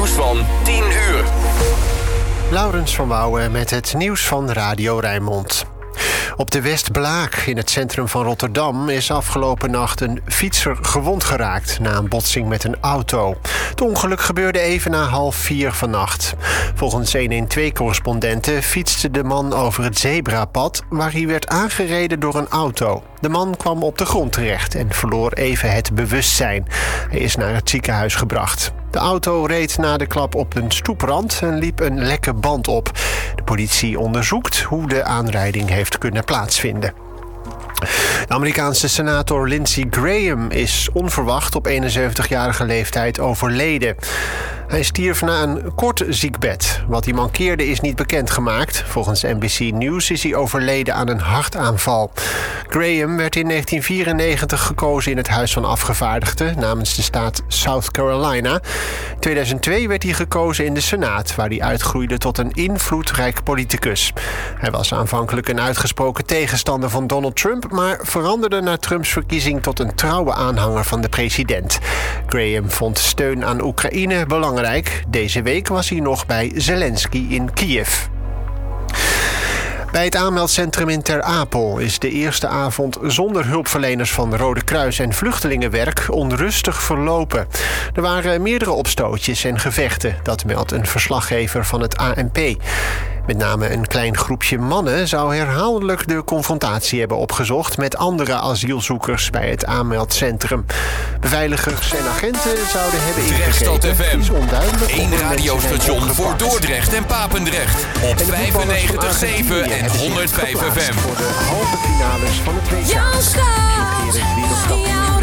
nieuws van 10 uur. Laurens van Wouwen met het nieuws van Radio Rijnmond. Op de Westblaak in het centrum van Rotterdam is afgelopen nacht een fietser gewond geraakt na een botsing met een auto. Het ongeluk gebeurde even na 3:30 vannacht. Volgens 112-correspondenten fietste de man over het zebrapad waar hij werd aangereden door een auto. De man kwam op de grond terecht en verloor even het bewustzijn. Hij is naar het ziekenhuis gebracht. De auto reed na de klap op een stoeprand en liep een lekke band op. De politie onderzoekt hoe de aanrijding heeft kunnen plaatsvinden. De Amerikaanse senator Lindsey Graham is onverwacht op 71-jarige leeftijd overleden. Hij stierf na een kort ziekbed. Wat hij mankeerde is niet bekendgemaakt. Volgens NBC News is hij overleden aan een hartaanval. Graham werd in 1994 gekozen in het Huis van Afgevaardigden namens de staat South Carolina. In 2002 werd hij gekozen in de Senaat, waar hij uitgroeide tot een invloedrijk politicus. Hij was aanvankelijk een uitgesproken tegenstander van Donald Trump, maar veranderde na Trumps verkiezing tot een trouwe aanhanger van de president. Graham vond steun aan Oekraïne belangrijk. Deze week was hij nog bij Zelensky in Kiev. Bij het aanmeldcentrum in Ter Apel is de eerste avond zonder hulpverleners van Rode Kruis en Vluchtelingenwerk onrustig verlopen. Er waren meerdere opstootjes en gevechten, dat meldt een verslaggever van het ANP. Met name een klein groepje mannen zou herhaaldelijk de confrontatie hebben opgezocht met andere asielzoekers bij het aanmeldcentrum. Beveiligers en agenten zouden hebben ingegrepen. Drechtstad FM. Is onduidelijk. 1 radiostation voor Dordrecht en Papendrecht. Op 95.7 en 105 FM. Voor de halve finales van het WK. Jouw stad, jouw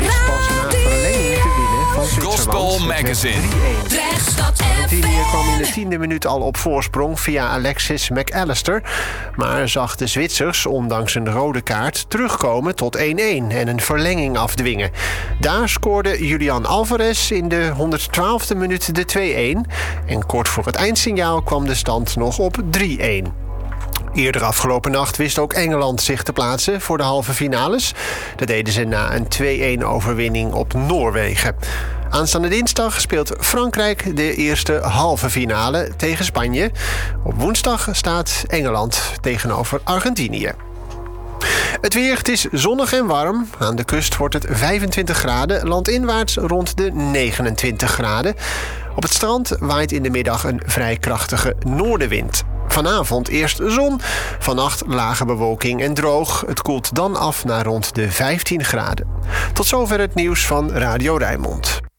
Gospel Magazine. Drechtstad Argentinië kwam in de FM. 10e minuut al op voorsprong via Alexis McAllister. Maar zag de Zwitsers, ondanks een rode kaart, terugkomen tot 1-1 en een verlenging afdwingen. Daar scoorde Julian Alvarez in de 112e minuut de 2-1. En kort voor het eindsignaal kwam de stand nog op 3-1. Eerder afgelopen nacht wist ook Engeland zich te plaatsen voor de halve finales. Dat deden ze na een 2-1 overwinning op Noorwegen. Aanstaande dinsdag speelt Frankrijk de eerste halve finale tegen Spanje. Op woensdag staat Engeland tegenover Argentinië. Het weer, het is zonnig en warm. Aan de kust wordt het 25 graden, landinwaarts rond de 29 graden. Op het strand waait in de middag een vrij krachtige noordenwind. Vanavond eerst zon, vannacht lage bewolking en droog. Het koelt dan af naar rond de 15 graden. Tot zover het nieuws van Radio Rijnmond.